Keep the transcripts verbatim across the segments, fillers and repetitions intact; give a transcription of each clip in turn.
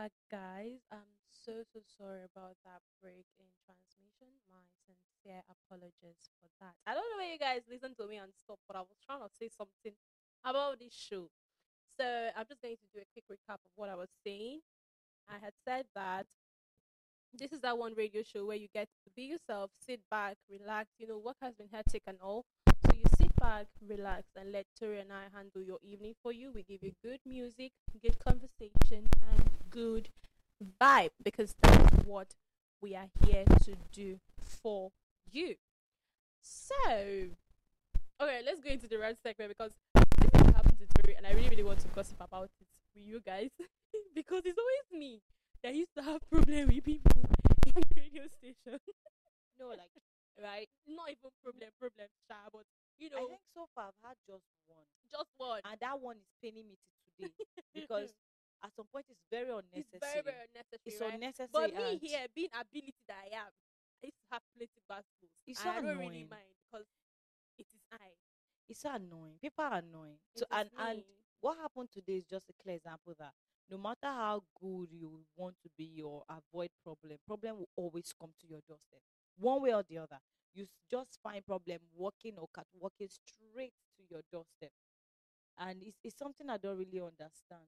back, guys. I'm so so sorry about that break in transmission. My sincere apologies for that. I don't know where you guys listen to me and stop, but I was trying to say something about this show. So I'm just going to do a quick recap of what I was saying. I had said that this is that one radio show where you get to be yourself, sit back, relax. You know, work has been hectic and all. So you sit back, relax, and let Tori and I handle your evening for you. We give you good music, good conversation, and good vibe because that's what we are here to do for you. So, okay, let's go into the red segment because this is what happened to Tori, and I really, really want to gossip about it with you guys because it's always me that used to have problem with people in the radio station. No, like Right? Not even problem, problem, sha, but you I know, think so far I've had just one, just one. and that one is paining me to today because at some point it's very It's very, unnecessary. very unnecessary, It's right? unnecessary But me and here, being ability that I am, I used to have plenty bad schools. it's so I don't really annoying. mind because it is I. It's so annoying. People are annoying. So It is and and me. what happened today is just a clear example that no matter how good you want to be or avoid problem, problem will always come to your doorstep, one way or the other. You s- just find problem walking or cat walking straight to your doorstep, and it's, it's something I don't really understand.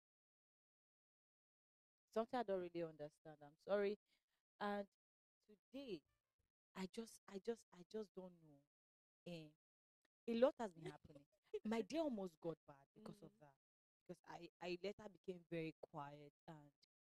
Something I don't really understand. I'm sorry. And today, I just, I just, I just don't know. Eh, a lot has been happening. My day almost got bad because of Mm. that. Because I, I later became very quiet and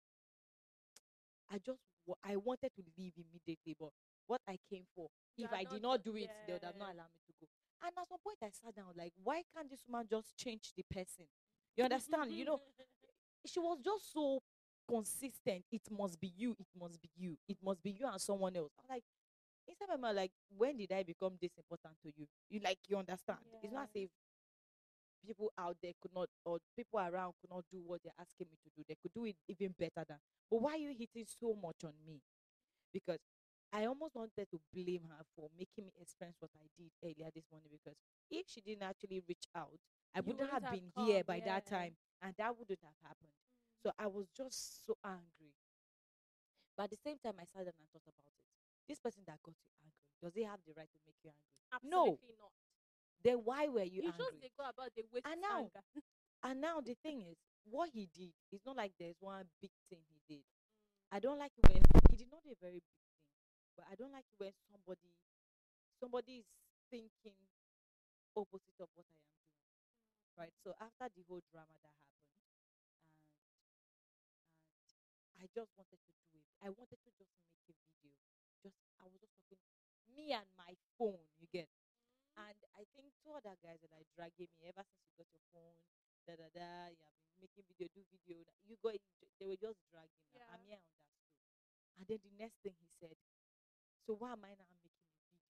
I just, wa- I wanted to leave immediately. But what I came for, You if are I not did not just do it, they would have yeah. not allowed me to go. And at some point, I sat down like, why can't this woman just change the person? You understand? You know, she was just so consistent. It must be you. It must be you. It must be you and someone else. I'm like, inside my mind, like, when did I become this important to you? You like, you understand? It's not as Yeah. if people out there could not, or people around could not do what they're asking me to do. They could do it even better than. But why are you hitting so much on me? Because I almost wanted to blame her for making me experience what I did earlier this morning. Because if she didn't actually reach out, I You wouldn't wouldn't have have been here come, by yeah. that time, and that wouldn't have happened. So I was just so angry. But at the same time, I sat down and thought about it. This person that got you angry, does he have the right to make you angry? No. Absolutely not. Then why were you You just angry? they go about the waste And now, anger. and now the thing is, what he did, it's not like there's one big thing he did. I don't like it when he did not do a very big thing, but I don't like it when somebody somebody is thinking opposite of what I am doing. Right. So after the whole drama that happened, and and I just wanted to do it. I wanted to just make a video. Just I was just talking me and my phone. You get. And I think two other guys that are dragging me ever since you got your phone, da da da. You have been making video, do video. You go, they were just dragging. Now. Yeah. I'm here understood. And then the next thing he said, so why am I now making a video?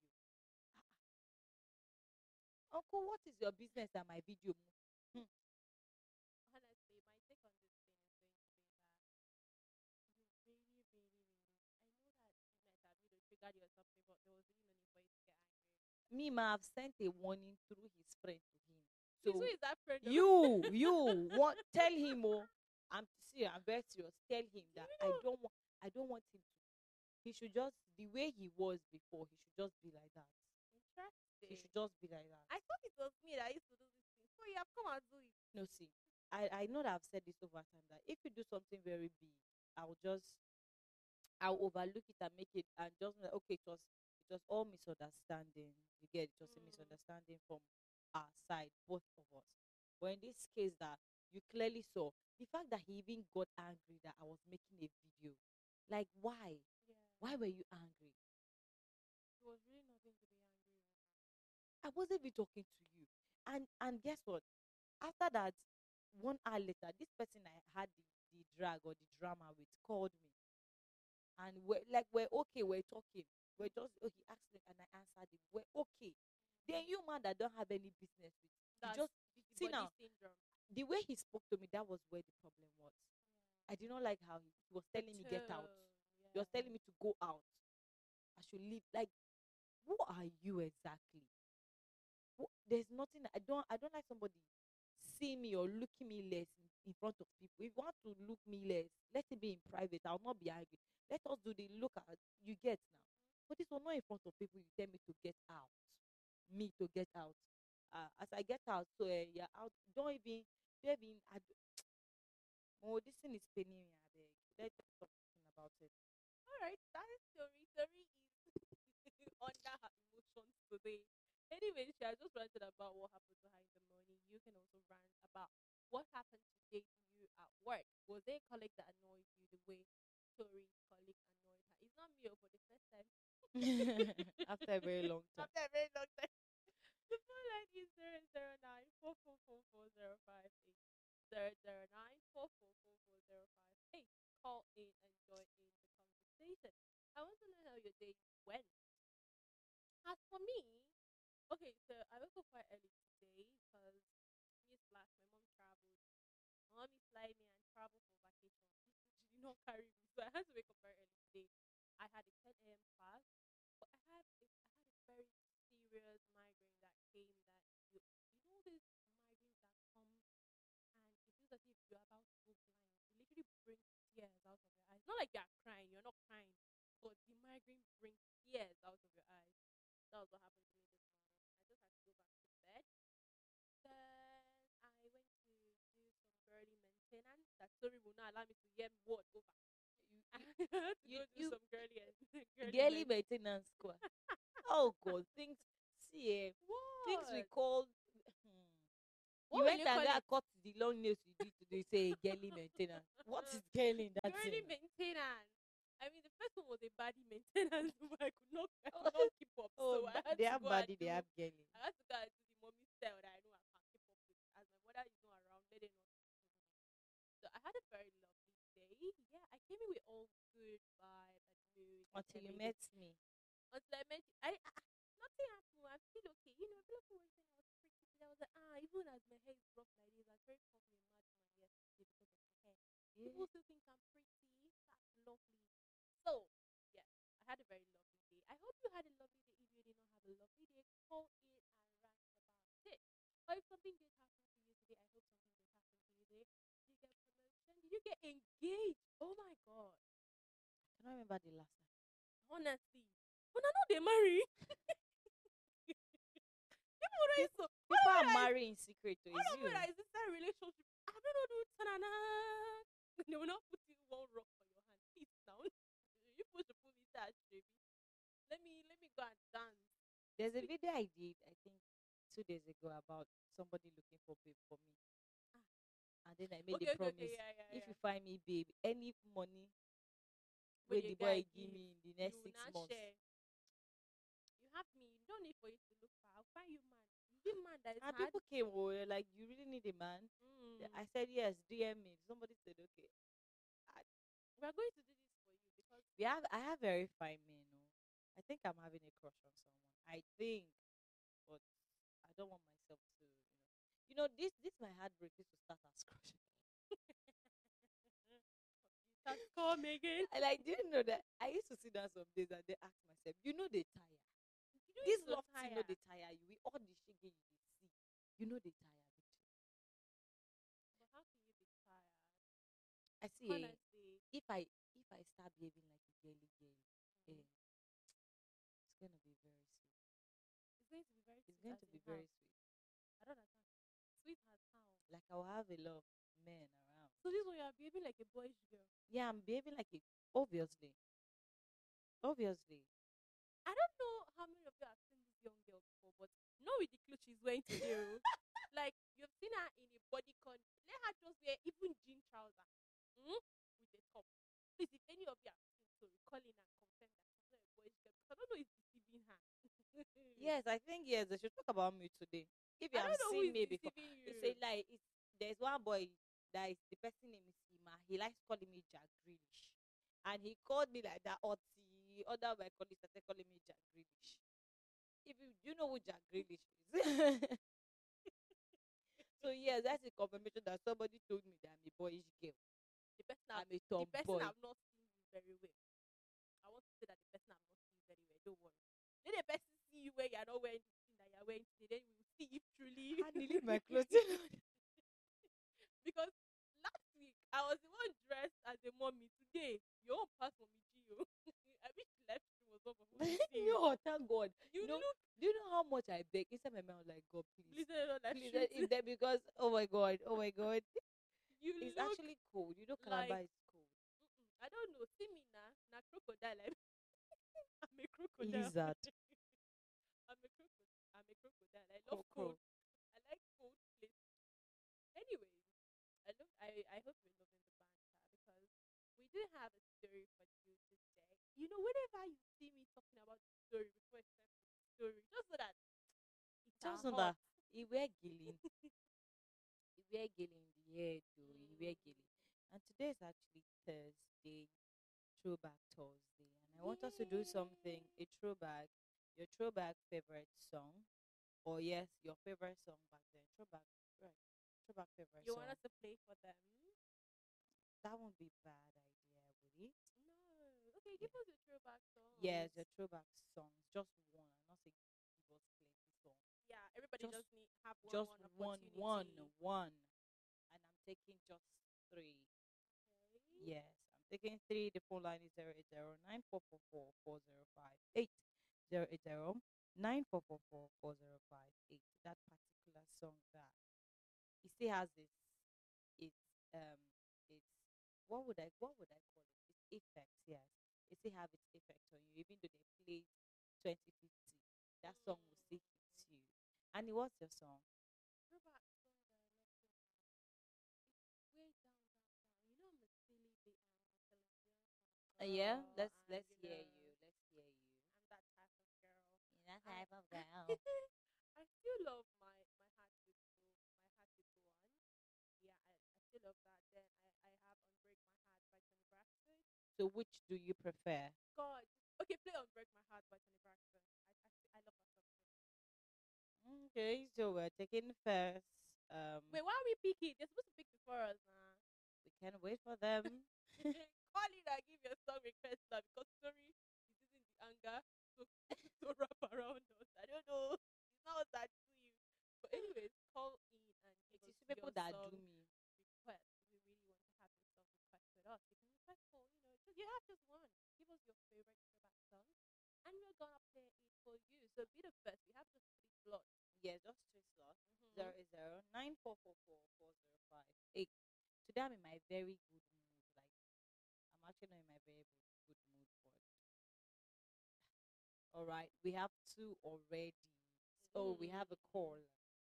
Ah, Uncle, what is your business that my video? mo- Hmm. Honestly, my take on this thing is going to be that you really, really, really. I know that you might have, you know, triggered you or something, but there was really no need for you to get angry. Me, ma, have sent a warning through his friend to him. Please, who So is that friend of? you, you, what? Tell him, oh, I'm see, I'm very serious. Tell him You that I know, don't want, I don't want him to. He should just the way he was before. He should just be like that. He interesting. should just be like that. I thought it was me that used to do this thing. So you have come and do it. No, see, I I know that I've said this over time that if you do something very big, I'll just I'll overlook it and make it and just be like, okay, it was it was all misunderstanding. You get it was a Mm. misunderstanding from our side, both of us. But in this case, that you clearly saw the fact that he even got angry that I was making a video. Like, why? Yeah. Why were you angry? It was really nothing to be angry over. I wasn't even talking to you. And and guess what? After that, one hour later, this person I had the, the drag or the drama with called me, and we're like, we're okay, we're talking. We're just oh, he asked me and I answered him. We're okay. Then you man that don't have any business with you That's just see busybody now syndrome. the way he spoke to me, that was where the problem was. I did not like how he, he was The telling me get out. tone. He was Yeah. telling me to go out. I should leave. Like, who are you exactly? Who, there's nothing. I don't. I don't like somebody see me or looking me less in front of people. If you want to look me less, let it be in private. I'll not be angry. Let us do the look at you get now. But this was not in front of people. You tell me to get out, me to get out. Uh, as I get out, so uh, yeah, out. Don't even, don't even. I, d- oh, this thing is paining me. I beg. Let's stop talking about it. All right, that is Tori. Tori is under her emotions today. Anyway, she has just ranted about what happened to her in the morning. You can also rant about what happened today to you at work. Was there a colleague that annoyed you the way Tori's colleague annoyed her? It's not me oh, for the first time. After a very long time. After a very long time. The phone line is zero zero nine four four four four zero five eight. Zero zero nine four four four four zero five eight. Call in and join in the conversation. I want to know how your day went. As for me, okay, so I woke up quite early today because newsflash, my mom traveled. My mom is flying me and travel for vacation. She did not carry me, so I had to wake up very early today. I had a ten a m class, but I had a, I had a very serious migraine that came that you you know this migraines that come and it feels as if you're about to go blind. It literally brings tears out of your eyes. Not like you're crying, you're not crying, but the migraine brings tears out of your eyes. That was what happened to me this morning. I just had to go back to bed. Then I went to do some girly maintenance. That story will not allow me to hear word over. You, I had to go you, do you, some girly girly girly main- maintenance squad. Oh God, things. See, eh, things we What? call. Hmm. What You will went you and call go and it? cut the long nails you did today. Say girly maintenance. What is girly in that Girly thing? maintenance. I mean, the first one was a body maintenance, but I could not, I could Oh, not keep up. oh, So I ba- had they to have go and body, they do. have girly. I had to go and do the mommy style that I know I can't keep up with. As my mother is not around, let them not. So I had a very lovely day. Yeah, I came in with all good vibe and mood and Until you everything. met me. Until I met you, I, I I- nothing happened. I'm still okay. You know, people were saying I was pretty. I was like, ah, even as my hair is rough like this, I very called me a madman yesterday because of my hair. Yeah. People still think I'm pretty. That's lovely. So, yes, I had a very lovely day. I hope you had a lovely day. If you did not have a lovely day, call in and rant about it. Or if something good happened to you today, I hope something good happened to you today. Did you get promotion? Did you get engaged? Oh my god. I cannot remember the last time. Honestly. When I know they marry. People don't People, so people all are of it is marrying in secret to all of you. it is this kind of relationship. I don't know do tanana. They will not put you one rock for your hand. Please now. You supposed to put me that baby. Let me let me go and dance. There's a Speak- video I did, I think, two days ago about somebody looking for babe for me. Ah. And then I made Okay, a okay, promise. okay, yeah, yeah, If yeah. you find me, babe, any money When where your the boy guy give give, me in the next you six not months. share. You have me. You don't need for you to look for. I'll find you man. Is it man that is And hard? people came over like, you really need a man? Mm. I said yes, D M me. Somebody said okay. We are going to do this for you because We have I have very fine men, no. I think I'm having a crush on someone. I think, but I don't want myself to, you know. You know, this this my heartbreak is to start as crush. that's called Megan. I like, do you know that I used to sit down some days and then ask myself, you know they tire. You know This it's so love thing, you know they tire you. We all the shit you dey see. You know they tire victory. But how can you be tired? I see. Eh, Honestly. if I if I start behaving like a girly girl, Mhm. eh, it's gonna be very sweet. It's going to be very It's sweet going as to be in how? very sweet. I don't understand. Sweet as how? Like I'll have a lot of men around. So this one you are behaving like a boyish girl. Yeah, I'm behaving like it. Obviously, obviously. I don't know how many of you have seen this young girl before, but know with the clothes she's wearing today. oh. Like you've seen her in a bodycon. Let her just wear even jean trouser mm, with a top. Please, if any of you have seen so call in and confirm that she's not a boyish girl because I don't know it's deceiving her. Yes, I think yes. They should talk about me today. If you I have don't know who seen is me before, deceiving you. you say like it's there's one boy that is the person name is Ima. He likes calling me Jack Grealish, and he called me like that. Oti, other my colleagues started calling me Jack Grealish. If you do you know who Jack Grealish is, so yes, that's a confirmation that somebody told me that I'm a boyish girl. the person I've, I'm a the person tomboy. I've not seen you very well. I want to say that the person I've not seen you very well. Don't worry. Let the person see you where you're not wearing the thing that you're wearing today. Then we will see if truly. I can't leave my clothes alone. Because I was the one dressed as a mommy today. Your own pass mommy Gio. I wish the live stream was over for me to see you. No, thank God. You No, look do you know how much I beg? Inside my mind, I was like, God, please, please don't like please, shoot. let it there because oh my God, oh my God, You it's look actually cold. You know, like Calabar is cold. mm-mm, I don't know. See me now, na crocodile. I'm, I'm a crocodile. Lizard, I'm a crocodile. I'm a crocodile. I love crow, cold. crow. I like cold places. Anyways, I look. I I hope you're loving the banter because we do have a story for you today. You know, whenever you see me talking about the story before it's time for the story, just so that it's our Just know heart. that he wear gilling. He wear gilling in the head, though. He wear gilling. And today is actually Thursday, Throwback Thursday, and I want us to do something a throwback, your throwback favorite song, or yes, your favorite song back then. Throwback, right? Throwback favorite You want song. us to play for them? That won't be bad idea, would it? No. Okay, Yeah. give us your throwback Yes, songs. your throwback songs. Just one. I'm not saying give us plenty songs. Yeah, everybody Just just need have one just one one, one, opportunity. one. And I'm taking just three. Okay. Yes, I'm taking three. The phone line is zero eight zero nine four four four four zero five eight zero eight zero nine four four four four zero five eight. That particular song that it still has this. It's um, it's what would I what would I call it? It's effects. Yes, it still have its effect on you, even though they played twenty fifty. That song will Mm. still hit you. And it was your song. Throwback song that I like so much. It's way down, down, down. You know I'm a silly bit um Celestial Uh, yeah, girl, let's and let's you hear know you. Let's hear you. I'm that type of girl. That I type of girl. I still love my my heart will go my heart will go on. Yeah, I, I still love that. Then I, I have Unbreak My Heart by Tony Braxton. So which do you prefer? God. Okay, play Unbreak My Heart by Tony Braxton. I I, st- I love that song too. Okay, so we're taking first. Um, Wait, why are we picking? They're supposed to pick before us now. we can wait for them. Call it and give your song request now because sorry is using the anger to to wrap around us. I don't know. It's not what I do you. But anyways, call in and give It us is your people that do song me. request. We really want to have your song request with us. You can request for, you know, just you have just one. Give us your favorite throwback song. And we're gonna play it for you. So be the first. We have just three slots. Yeah, just three slots. Mm-hmm. Zero eight zero nine four four four four zero five eight. Today I'm in my very good mood. Like I'm actually not in my very good good mood, but all right, we have two already. Oh, we have a call.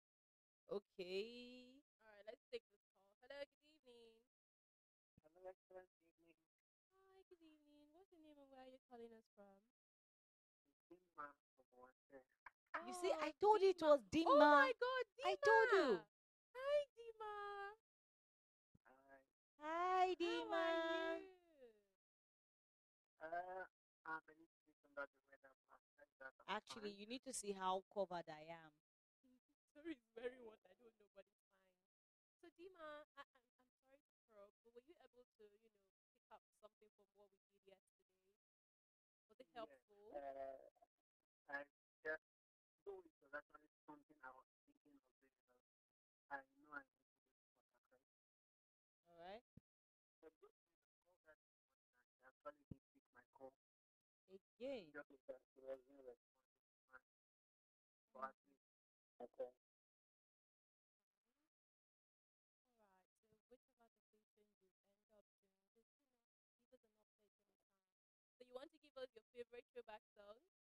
Okay. Alright, let's take this call. Hello, good evening. Hello, excellent evening. Hi, good evening. What's your name and where are you calling us from? It's man from Wase. You see, Oh, I told you it Dima. was Oh Dima. my God, I Dima. told you. Hi, Dima. Hi. Hi, How Dima. are you? Uh, I'm a little bit under the weather, but aside that, I'm Actually, fine. you need to see how covered I am. Sorry, it's very what I don't know, but it's fine. So, Dima, I, I'm, I'm sorry to probe, but were you able to, you know, pick up something from what we did yesterday? Was it Yes. helpful? Uh, I just, though it was actually something I was thinking of doing, because I know I need to do it for Sakai. All right. But just in the call that morning, and she actually did pick my call. Again. Just because she wasn't responding to mine. But at least, okay. Alright, so whichever decision you end up doing, just, you know, give us an update anytime. So, you want to give us your favorite throwback song?